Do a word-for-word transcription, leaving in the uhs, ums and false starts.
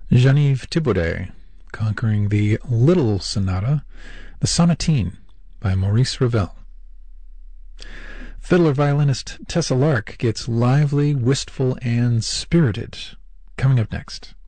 Geneviève Thibaudet conquering the Little Sonata, the Sonatine by Maurice Ravel. Fiddler-violinist Tessa Lark gets lively, wistful, and spirited. Coming up next.